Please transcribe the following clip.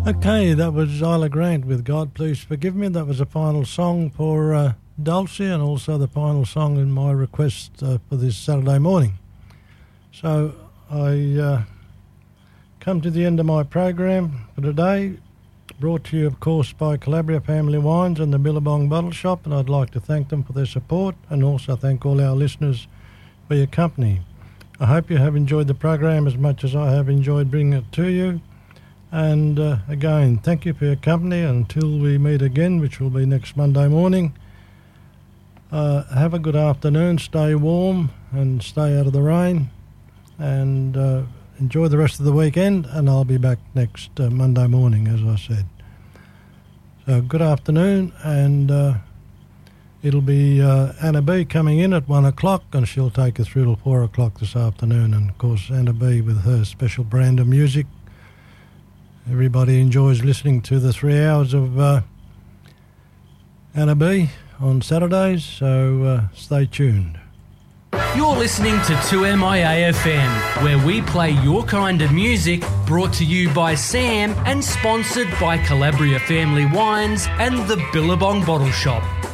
Okay, that was Isla Grant with God Please Forgive Me. That was the final song for Dulcie, and also the final song in my request for this Saturday morning. So I come to the end of my program for today, brought to you of course by Calabria Family Wines and the Billabong Bottle Shop, and I'd like to thank them for their support and also thank all our listeners for your company. I hope you have enjoyed the program as much as I have enjoyed bringing it to you. And again, thank you for your company until we meet again, which will be next Monday morning. Have a good afternoon, stay warm and stay out of the rain, and enjoy the rest of the weekend, and I'll be back next Monday morning, as I said. So good afternoon, and it'll be Anna B coming in at 1 o'clock, and she'll take us through till 4 o'clock this afternoon, and of course Anna B with her special brand of music. Everybody enjoys listening to the 3 hours of Anna B on Saturdays, so stay tuned. You're listening to 2MIA-FM, where we play your kind of music, brought to you by Sam and sponsored by Calabria Family Wines and the Billabong Bottle Shop.